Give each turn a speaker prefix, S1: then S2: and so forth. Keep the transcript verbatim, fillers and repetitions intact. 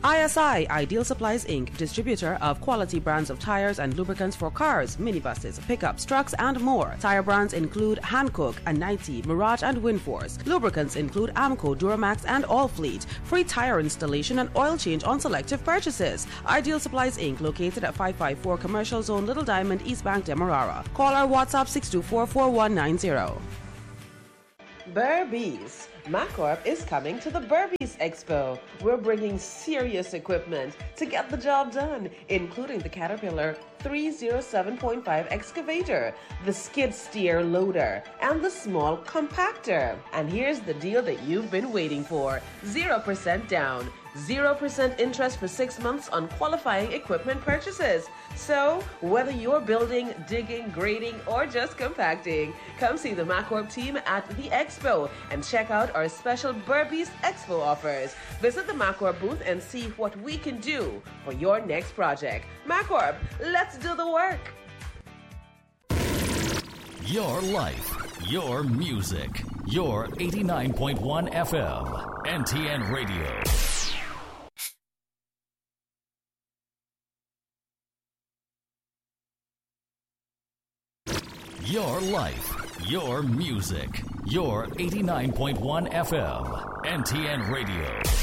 S1: I S I, Ideal Supplies Incorporated, distributor of quality brands of tires and lubricants for cars, minibuses, pickups, trucks, and more. Tire brands include Hankook, Anite, Mirage, and Winforce. Lubricants include Amco, Duramax, and Allfleet. Free tire installation and oil change on selective purchases. Ideal Supplies Incorporated, located at five five four Commercial Zone, Little Diamond, East Bank, Demerara. Call our WhatsApp six two four, four one nine zero. Burbies. MacCorp is coming to the Burbies Expo. We're bringing serious equipment to get the job done, including the Caterpillar three oh seven point five excavator, the skid steer loader, and the small compactor. And here's the deal that you've been waiting for. zero percent down, zero percent interest for six months on qualifying equipment purchases. So, whether you're building, digging, grading, or just compacting, come see the MacCorp team at the Expo and check out our special Burbies Expo offers. Visit the MacCorp booth and see what we can do for your next project. MacCorp, let's do the work.
S2: Your life, your music, your eighty-nine point one F M, N T N Radio. Your life, your music, your eighty-nine point one F M, N T N Radio.